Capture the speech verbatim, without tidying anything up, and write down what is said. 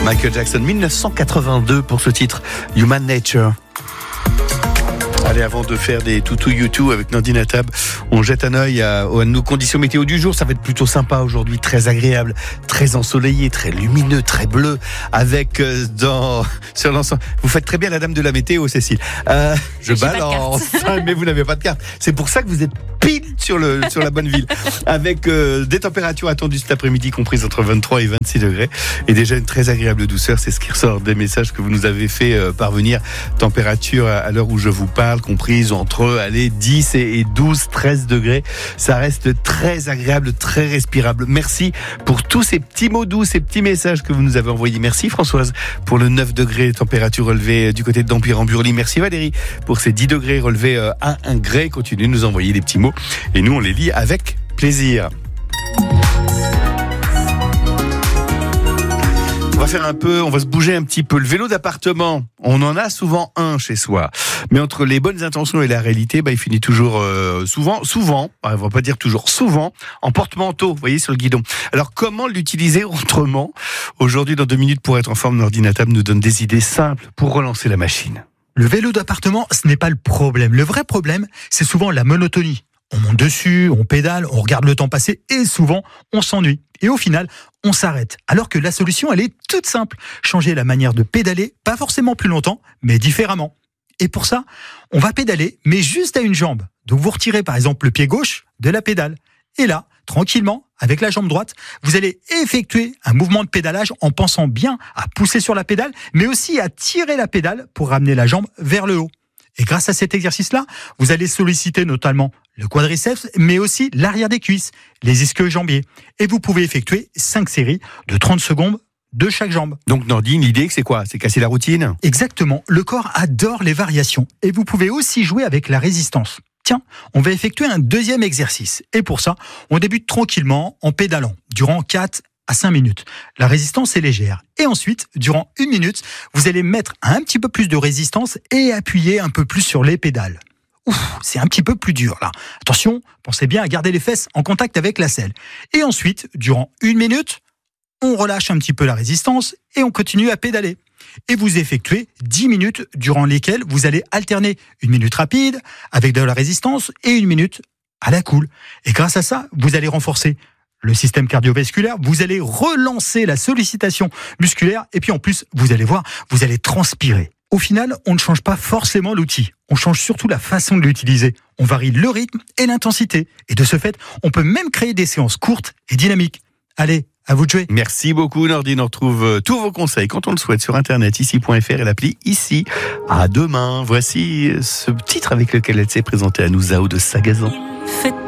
Michael Jackson, dix-neuf cent quatre-vingt-deux pour ce titre, Human Nature. Allez, avant de faire des toutous YouTube avec Nordine Atab, on jette un œil à, à nos conditions météo du jour. Ça va être plutôt sympa aujourd'hui, très agréable, très ensoleillé, très lumineux, très bleu, avec euh, dans sur l'ensemble. Vous faites très bien la dame de la météo, Cécile. Euh, je J'ai balance, mais vous n'avez pas de carte. C'est pour ça que vous êtes pile sur le sur la bonne ville, avec euh, des températures attendues cet après-midi comprises entre vingt-trois et vingt-six degrés, et déjà une très agréable douceur. C'est ce qui ressort des messages que vous nous avez fait euh, parvenir. Température à, à l'heure où je vous parle, comprise entre allez, dix et douze, treize degrés. Ça reste très agréable, très respirable. Merci pour tous ces petits mots doux, ces petits messages que vous nous avez envoyés. Merci Françoise pour le neuf degrés, température relevée du côté de Dampierre en Burly. Merci Valérie pour ces dix degrés relevés à un degré. Continuez de nous envoyer des petits mots et nous on les lit avec plaisir. On va faire un peu, on va se bouger un petit peu. Le vélo d'appartement, on en a souvent un chez soi. Mais entre les bonnes intentions et la réalité, bah, il finit toujours, euh, souvent, souvent, on va pas dire toujours, souvent, en porte-manteau, vous voyez, sur le guidon. Alors, comment l'utiliser autrement? Aujourd'hui, dans deux minutes, pour être en forme, Nordine Atab nous donne des idées simples pour relancer la machine. Le vélo d'appartement, ce n'est pas le problème. Le vrai problème, c'est souvent la monotonie. On monte dessus, on pédale, on regarde le temps passer et souvent, on s'ennuie. Et au final, on s'arrête. Alors que la solution, elle est toute simple. Changer la manière de pédaler, pas forcément plus longtemps, mais différemment. Et pour ça, on va pédaler, mais juste à une jambe. Donc vous retirez par exemple le pied gauche de la pédale. Et là, tranquillement, avec la jambe droite, vous allez effectuer un mouvement de pédalage en pensant bien à pousser sur la pédale, mais aussi à tirer la pédale pour ramener la jambe vers le haut. Et grâce à cet exercice-là, vous allez solliciter notamment le quadriceps, mais aussi l'arrière des cuisses, les ischio-jambiers. Et vous pouvez effectuer cinq séries de trente secondes de chaque jambe. Donc Nordine, l'idée, c'est quoi? C'est casser la routine? Exactement. Le corps adore les variations. Et vous pouvez aussi jouer avec la résistance. Tiens, on va effectuer un deuxième exercice. Et pour ça, on débute tranquillement en pédalant durant quatre à cinq minutes. La résistance est légère. Et ensuite, durant une minute, vous allez mettre un petit peu plus de résistance et appuyer un peu plus sur les pédales. Ouf, c'est un petit peu plus dur là. Attention, pensez bien à garder les fesses en contact avec la selle. Et ensuite, durant une minute, on relâche un petit peu la résistance et on continue à pédaler. Et vous effectuez dix minutes durant lesquelles vous allez alterner une minute rapide avec de la résistance et une minute à la cool. Et grâce à ça, vous allez renforcer le système cardiovasculaire, vous allez relancer la sollicitation musculaire et puis en plus, vous allez voir, vous allez transpirer. Au final, on ne change pas forcément l'outil, on change surtout la façon de l'utiliser. On varie le rythme et l'intensité. Et de ce fait, on peut même créer des séances courtes et dynamiques. Allez, à vous de jouer. Merci beaucoup Nordine, on retrouve tous vos conseils quand on le souhaite sur internet, ici point f r et l'appli ici. À demain, voici ce titre avec lequel elle s'est présentée à nous, Zao de Sagazan.